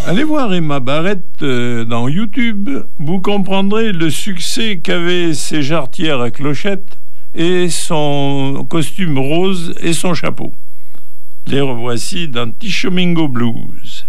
Allez voir Emma Barrett dans YouTube, vous comprendrez le succès qu'avaient ses jarretières à clochettes et son costume rose et son chapeau. Les revoici dans Tishomingo Blues.